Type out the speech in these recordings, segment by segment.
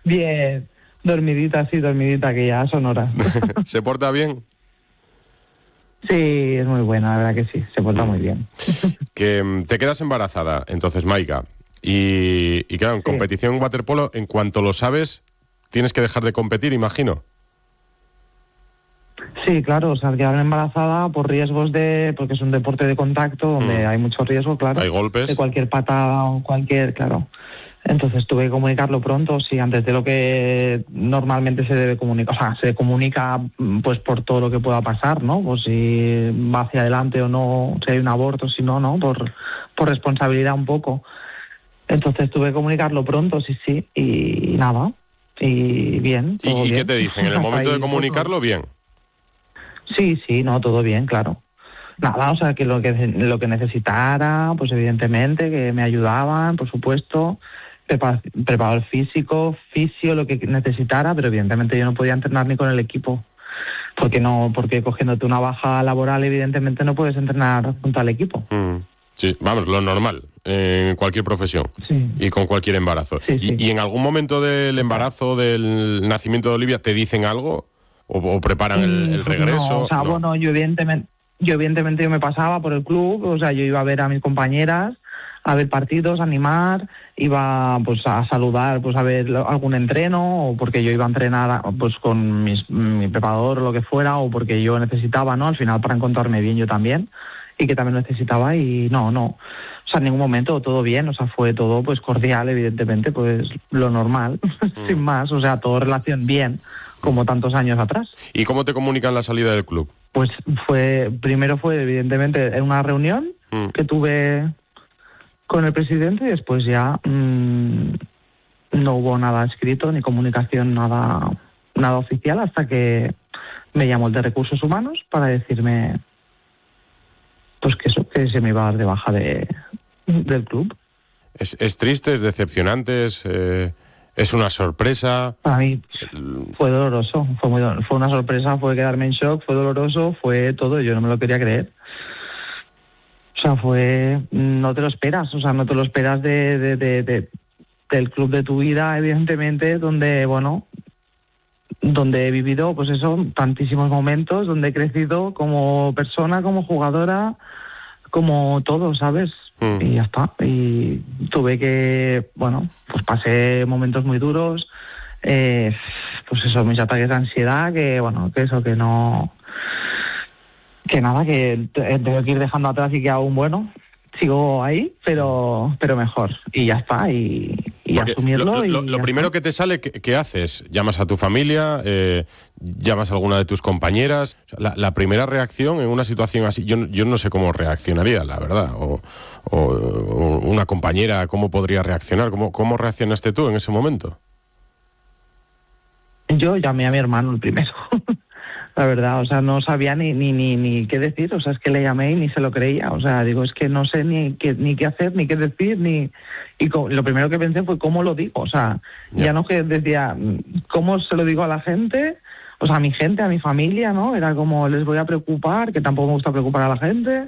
Bien, dormidita, sí, dormidita, que ya son horas. ¿Se porta bien? Sí, es muy buena, la verdad que sí, se porta muy bien. Que te quedas embarazada, entonces, Maika. Y claro, en Sí. competición en waterpolo, en cuanto lo sabes, tienes que dejar de competir, imagino. Sí, claro, o sea, quedar embarazada por riesgos porque es un deporte de contacto donde hay mucho riesgo, claro. Hay golpes. De cualquier patada o cualquier, claro. Entonces tuve que comunicarlo pronto, sí, antes de lo que normalmente se debe comunicar. O sea, se comunica pues por todo lo que pueda pasar, ¿no? Pues si va hacia adelante o no, si hay un aborto, si no, ¿no? Por responsabilidad un poco. Entonces tuve que comunicarlo pronto, sí, y nada. Y bien, todo ¿Y bien. qué te dicen? En el momento de Ahí, pues, comunicarlo, bien. sí, no, todo bien, claro. Nada, o sea, que lo que necesitara, pues evidentemente, que me ayudaban, por supuesto, preparador físico, fisio, lo que necesitara, pero evidentemente yo no podía entrenar ni con el equipo. Porque cogiéndote una baja laboral, evidentemente no puedes entrenar junto al equipo. Sí, vamos, lo normal, en cualquier profesión. Sí. Y con cualquier embarazo. Sí, sí. ¿Y en algún momento del embarazo, del nacimiento de Olivia, te dicen algo? ¿O preparan el Pues regreso? no, o sea, No. bueno, yo evidentemente yo me pasaba por el club, o sea, yo iba a ver a mis compañeras, a ver partidos, a animar, iba pues a saludar, pues a ver algún entreno, o porque yo iba a entrenar pues con mi preparador o lo que fuera, o porque yo necesitaba, ¿no? Al final para encontrarme bien yo también, y que también necesitaba, y no. O sea, en ningún momento todo bien, o sea, fue todo pues cordial, evidentemente, pues lo normal, sin más, o sea, todo relación bien, como tantos años atrás. ¿Y cómo te comunican la salida del club? Pues primero fue evidentemente en una reunión que tuve con el presidente y después ya no hubo nada escrito ni comunicación, nada oficial, hasta que me llamó el de Recursos Humanos para decirme pues que se me iba a dar de baja del club. ¿Es triste, es decepcionante, es una sorpresa? Para mí fue doloroso, fue una sorpresa, fue quedarme en shock, fue doloroso, fue todo, yo no me lo quería creer. O sea, no te lo esperas, o sea, no te lo esperas del club de tu vida, evidentemente, donde he vivido, pues eso, tantísimos momentos, donde he crecido como persona, como jugadora, como todo, ¿sabes? Y ya está. Y tuve que, pues pasé momentos muy duros, pues eso, mis ataques de ansiedad, que tengo que ir dejando atrás y que aún, sigo ahí, pero mejor. Y ya está, y asumirlo. Lo primero que te sale, ¿qué haces? ¿Llamas a tu familia? ¿Llamas a alguna de tus compañeras? La primera reacción en una situación así, yo no sé cómo reaccionaría, la verdad. O una compañera, ¿cómo podría reaccionar? ¿Cómo reaccionaste tú en ese momento? Yo llamé a mi hermano el primero. La verdad, o sea, no sabía ni qué decir, o sea, es que le llamé y ni se lo creía, o sea, digo, es que no sé ni qué hacer, ni qué decir, lo primero que pensé fue cómo lo digo, o sea, ya no que decía, cómo se lo digo a la gente, o sea, a mi gente, a mi familia, ¿no? Era como, les voy a preocupar, que tampoco me gusta preocupar a la gente,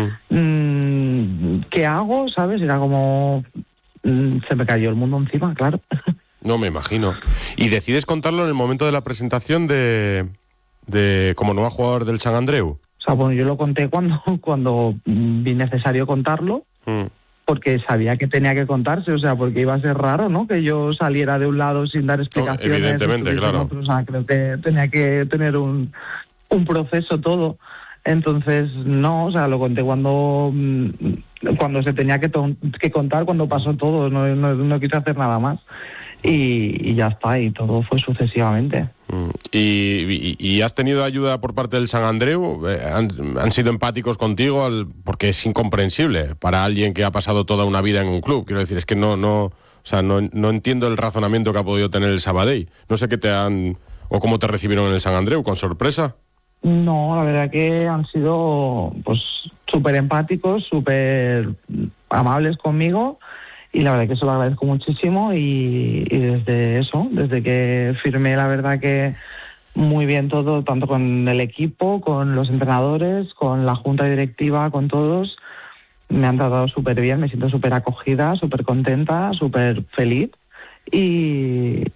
¿qué hago? ¿Sabes? Era como, se me cayó el mundo encima, claro. No me imagino. ¿Y decides contarlo en el momento de la presentación de como nuevo jugador del Sant Andreu? O sea, bueno, yo lo conté cuando vi necesario contarlo, porque sabía que tenía que contarse, o sea, porque iba a ser raro, ¿no? Que yo saliera de un lado sin dar explicaciones. Evidentemente, claro. Otro, o sea, creo que tenía que tener un proceso todo. Entonces, no, o sea, lo conté cuando se tenía que contar, cuando pasó todo, no quise hacer nada más. Y ya está, y todo fue sucesivamente. ¿Y has tenido ayuda por parte del Sant Andreu? ¿Han sido empáticos contigo? Porque es incomprensible para alguien que ha pasado toda una vida en un club. Quiero decir, es que no entiendo el razonamiento que ha podido tener el Sabadell. No sé o cómo te recibieron en el Sant Andreu, ¿con sorpresa? No, la verdad que han sido pues súper empáticos, súper amables conmigo. Y la verdad que eso lo agradezco muchísimo y desde que firmé, la verdad que muy bien todo, tanto con el equipo, con los entrenadores, con la junta directiva, con todos, me han tratado súper bien, me siento súper acogida, súper contenta, súper feliz y